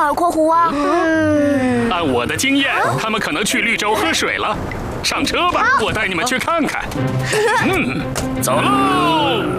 海阔湖啊？ 按我的经验，他们可能去绿洲喝水了。上车吧，我带你们去看看。走喽！